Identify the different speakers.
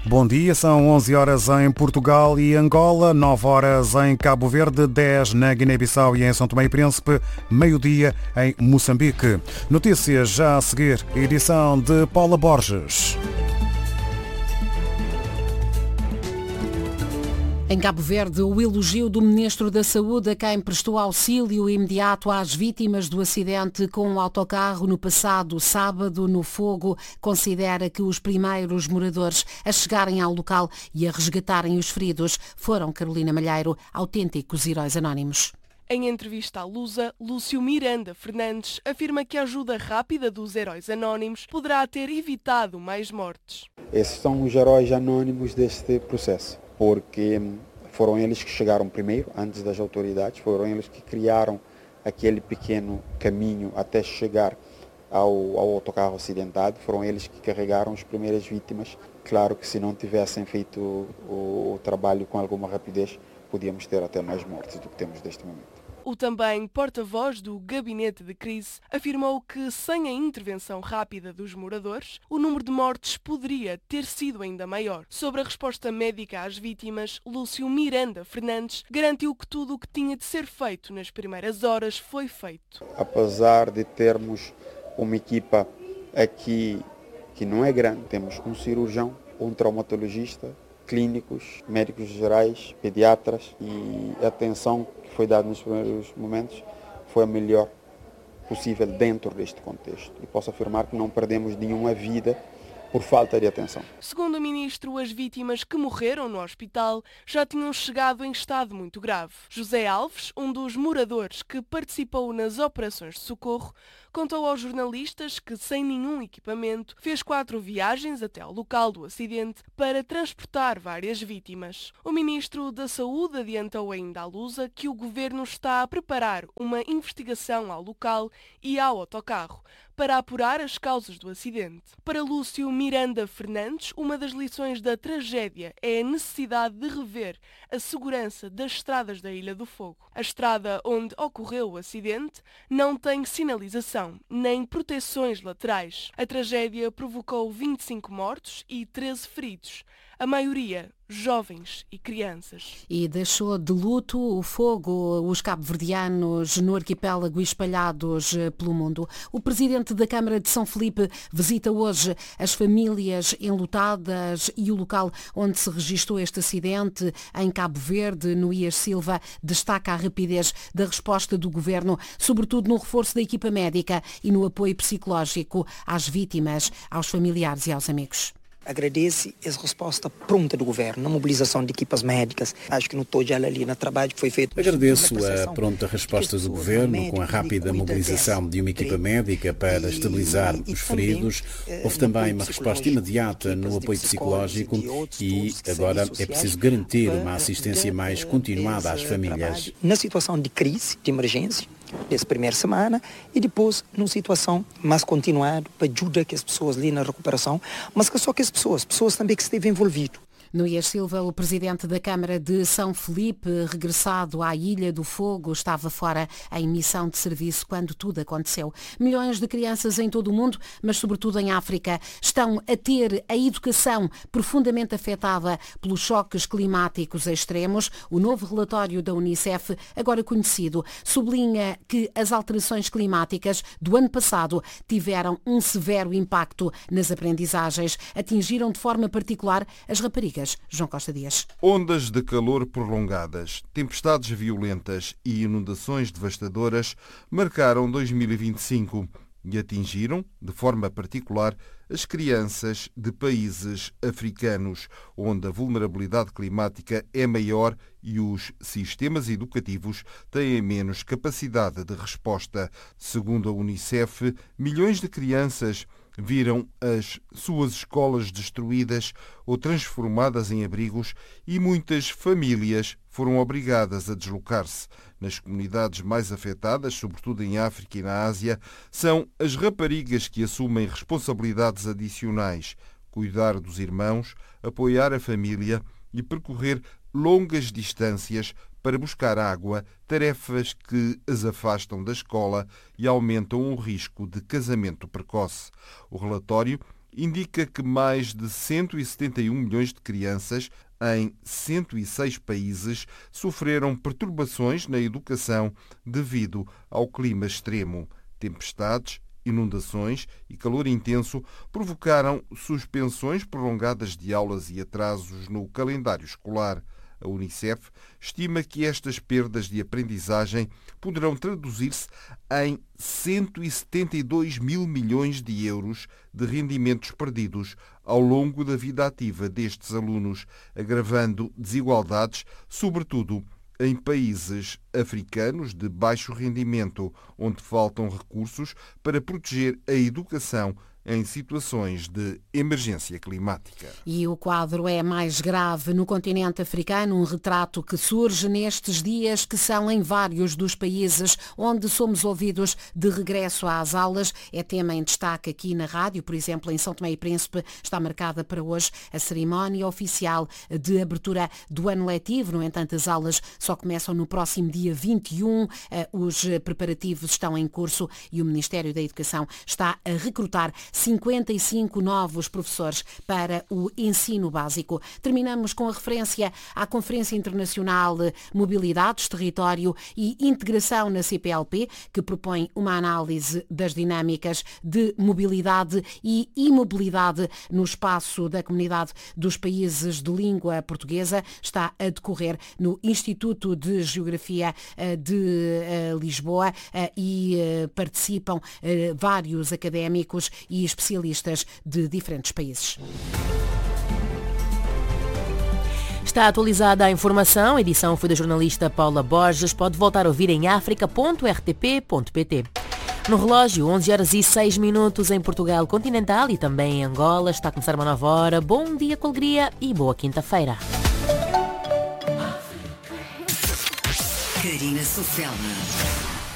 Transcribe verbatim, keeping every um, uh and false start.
Speaker 1: Bom dia, são onze horas em Portugal e Angola, nove horas em Cabo Verde, dez na Guiné-Bissau e em São Tomé e Príncipe, meio-dia em Moçambique. Notícias já a seguir, edição de Paula Borges.
Speaker 2: Em Cabo Verde, o elogio do Ministro da Saúde a quem prestou auxílio imediato às vítimas do acidente com um autocarro no passado sábado no Fogo considera que os primeiros moradores a chegarem ao local e a resgatarem os feridos foram, Carolina Malheiro, autênticos heróis anónimos.
Speaker 3: Em entrevista à Lusa, Lúcio Miranda Fernandes afirma que a ajuda rápida dos heróis anónimos poderá ter evitado mais mortes.
Speaker 4: Esses são os heróis anónimos deste processo, porque foram eles que chegaram primeiro, antes das autoridades, foram eles que criaram aquele pequeno caminho até chegar ao, ao autocarro acidentado, foram eles que carregaram as primeiras vítimas. Claro que se não tivessem feito o, o trabalho com alguma rapidez, podíamos ter até mais mortes do que temos neste momento.
Speaker 3: O também porta-voz do Gabinete de Crise afirmou que, sem a intervenção rápida dos moradores, o número de mortes poderia ter sido ainda maior. Sobre a resposta médica às vítimas, Lúcio Miranda Fernandes garantiu que tudo o que tinha de ser feito nas primeiras horas foi feito.
Speaker 4: Apesar de termos uma equipa aqui que não é grande, temos um cirurgião, um traumatologista, clínicos, médicos gerais, pediatras, e a atenção que foi dada nos primeiros momentos foi a melhor possível dentro deste contexto. E posso afirmar que não perdemos nenhuma vida por falta de atenção.
Speaker 3: Segundo o ministro, as vítimas que morreram no hospital já tinham chegado em estado muito grave. José Alves, um dos moradores que participou nas operações de socorro, contou aos jornalistas que, sem nenhum equipamento, fez quatro viagens até ao local do acidente para transportar várias vítimas. O ministro da Saúde adiantou ainda à Lusa que o governo está a preparar uma investigação ao local e ao autocarro para apurar as causas do acidente. Para Lúcio Miranda Fernandes, uma das lições da tragédia é a necessidade de rever a segurança das estradas da Ilha do Fogo. A estrada onde ocorreu o acidente não tem sinalização, nem proteções laterais. A tragédia provocou vinte e cinco mortos e treze feridos, a maioria jovens e crianças.
Speaker 2: E deixou de luto o fogo os cabo-verdianos no arquipélago espalhados pelo mundo. O presidente da Câmara de São Felipe visita hoje as famílias enlutadas e o local onde se registrou este acidente em Cabo Verde, no I A S Silva, destaca a rapidez da resposta do governo, sobretudo no reforço da equipa médica e no apoio psicológico às vítimas, aos familiares e aos amigos.
Speaker 5: Agradece essa resposta pronta do governo, na mobilização de equipas médicas. Acho que no todo ali no trabalho que foi feito.
Speaker 6: Agradeço a pronta resposta do governo, com a rápida mobilização de uma equipa médica para estabilizar os feridos. Houve também uma resposta imediata no apoio psicológico e agora é preciso garantir uma assistência mais continuada às famílias.
Speaker 5: Na situação de crise, de emergência, dessa primeira semana, e depois numa situação mais continuada para ajudar que as pessoas ali na recuperação, mas que só que as pessoas, pessoas também que esteve envolvido.
Speaker 2: No I A S Silva, o presidente da Câmara de São Felipe, regressado à Ilha do Fogo, estava fora em missão de serviço quando tudo aconteceu. Milhões de crianças em todo o mundo, mas sobretudo em África, estão a ter a educação profundamente afetada pelos choques climáticos extremos. O novo relatório da Unicef, agora conhecido, sublinha que as alterações climáticas do ano passado tiveram um severo impacto nas aprendizagens, atingiram de forma particular as raparigas. João Costa Dias.
Speaker 7: Ondas de calor prolongadas, tempestades violentas e inundações devastadoras marcaram dois mil e vinte e cinco e atingiram, de forma particular, as crianças de países africanos, onde a vulnerabilidade climática é maior e os sistemas educativos têm menos capacidade de resposta. Segundo a Unicef, milhões de crianças viram as suas escolas destruídas ou transformadas em abrigos e muitas famílias foram obrigadas a deslocar-se. Nas comunidades mais afetadas, sobretudo em África e na Ásia, são as raparigas que assumem responsabilidades adicionais, cuidar dos irmãos, apoiar a família e percorrer longas distâncias para buscar água, tarefas que as afastam da escola e aumentam o risco de casamento precoce. O relatório indica que mais de cento e setenta e um milhões de crianças em cento e seis países sofreram perturbações na educação devido ao clima extremo. Tempestades, inundações e calor intenso provocaram suspensões prolongadas de aulas e atrasos no calendário escolar. A Unicef estima que estas perdas de aprendizagem poderão traduzir-se em cento e setenta e dois mil milhões de euros de rendimentos perdidos ao longo da vida ativa destes alunos, agravando desigualdades, sobretudo em países africanos de baixo rendimento, onde faltam recursos para proteger a educação em situações de emergência climática.
Speaker 2: E o quadro é mais grave no continente africano, um retrato que surge nestes dias, que são em vários dos países onde somos ouvidos de regresso às aulas. É tema em destaque aqui na rádio, por exemplo, em São Tomé e Príncipe está marcada para hoje a cerimónia oficial de abertura do ano letivo. No entanto, as aulas só começam no próximo dia vinte e um. Os preparativos estão em curso e o Ministério da Educação está a recrutar cinquenta e cinco novos professores para o ensino básico. Terminamos com a referência à Conferência Internacional Mobilidades, Território e Integração na C P L P, que propõe uma análise das dinâmicas de mobilidade e imobilidade no espaço da Comunidade dos Países de Língua Portuguesa. Está a decorrer no Instituto de Geografia de Lisboa e participam vários académicos e especialistas de diferentes países.
Speaker 8: Está atualizada a informação. A edição foi da jornalista Paula Borges. Pode voltar a ouvir em africa ponto r t p ponto p t. No relógio, onze horas e seis minutos em Portugal continental e também em Angola. Está a começar uma nova hora. Bom dia com alegria e boa quinta-feira.
Speaker 9: Karina Sofela.